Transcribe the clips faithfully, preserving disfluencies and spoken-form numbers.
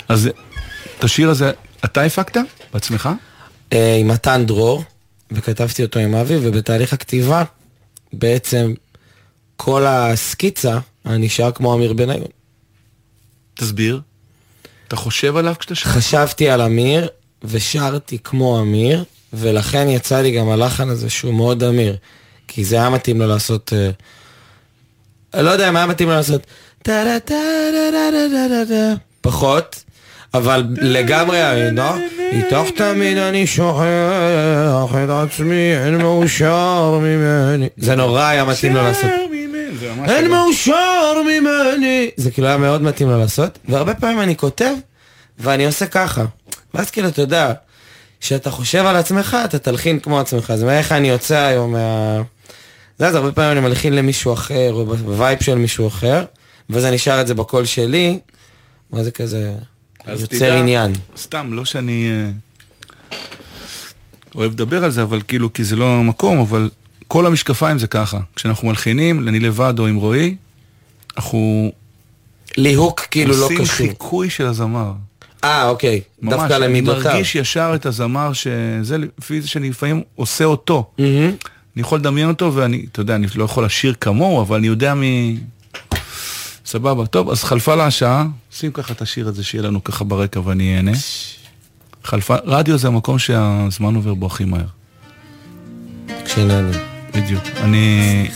אז את השיר הזה, אתה הפקת בעצמך? עם מתן דרור, וכתבתי אותו עם אבי, ובתהליך הכתיבה, בעצם כל הסקיצה, אני נשאר כמו אמיר בניון. תסביר. אתה חושב עליו כשאתה שר? חשבתי על אמיר, ושרתי כמו אמיר, ולכן יצא לי גם הלחן הזה שהוא מאוד אמיר, כי זה היה מתאים לו לעשות, לא יודע מה היה מתאים לו לעשות, פחות, אבל לגמרי, איתך תמיד אני שוכח את עצמי, אין מאושר ממני. זה נורא היה מתאים לו לעשות. אין מאושר ממני. זה כאילו היה מאוד מתאים לו לעשות, והרבה פעמים אני כותב, ואני עושה ככה. ואז כאילו, אתה יודע, שאתה חושב על עצמך, אתה תלחין כמו עצמך. אז מאיך אני יוצא היום מה... זה, אז הרבה פעמים אני מלחין למישהו אחר, או בווייב של מישהו אחר, ואז אני שר את זה בקול שלי, מה זה כזה... יוצר עניין. סתם, לא שאני אוהב לדבר על זה, אבל כאילו, כי זה לא המקום, אבל כל המשקפיים זה ככה. כשאנחנו מלחינים, אני לבד או עם רועי, אנחנו... ליהוק כאילו לא קשור. עושים חיקוי של הזמר. אה, אוקיי. דווקא למידותיו. אני מרגיש ישר את הזמר, שזה לפי זה שאני לפעמים עושה אותו. אני יכול לדמיין אותו, ואני, אתה יודע, אני לא יכול לשיר כמוהו, אבל אני יודע מי... סבבה, טוב, אז חלפה לה השעה, שים ככה את השיר הזה שיהיה לנו ככה ברקע ואני אהנה. חלפה, רדיו זה המקום שהזמן עובר בו הכי מהר. כשנעני. בדיוק, אני...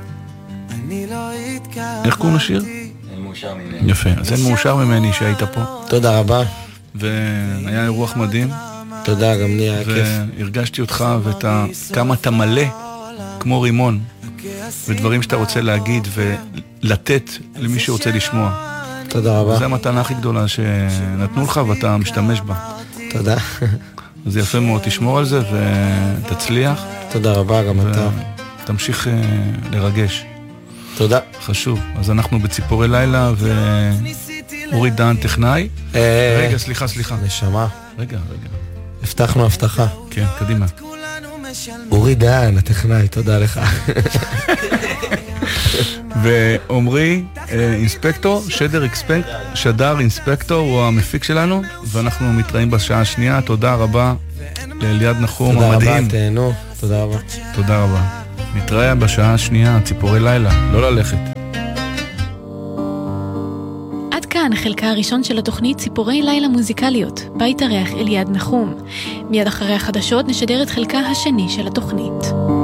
איך קוראים לשיר? אין מאושר ממני. יפה, אז אין מאושר ממני שהיית פה. תודה רבה. והיה אירוח מדהים. תודה, גם לי היה כיף. והרגשתי אותך וכמה אתה מלא, כמו רימון. ודברים שאתה רוצה להגיד ולתת למי שרוצה לשמוע. תודה רבה. זו המתנה הכי גדולה שנתנו לך ואתה משתמש בה. תודה. זה יפה מאוד, תשמור על זה ותצליח. תודה רבה, גם אתה. תמשיך לרגש. תודה. חשוב. אז אנחנו בציפורי לילה ואורי דן טכנאי. רגע, סליחה, סליחה. נשמה. רגע, רגע. הבטחנו הבטחה. כן, קדימה. אורי דן, הטכנאי, תודה לך. ועומרי אינספקטור, שדר אינספקטור, שדר אינספקטור הוא המפיק שלנו, ואנחנו מתראים בשעה השנייה. תודה רבה לאליעד נחום המדהים. תודה רבה, תהנו. תודה רבה. תודה רבה. נתראה בשעה השנייה, ציפורי לילה, לא ללכת. עד כאן החלקה הראשון של התוכנית ציפורי לילה מוזיקליות, בית הריח אליעד נחום. מיד אחרי החדשות נשדר את חלקה השני של התוכנית.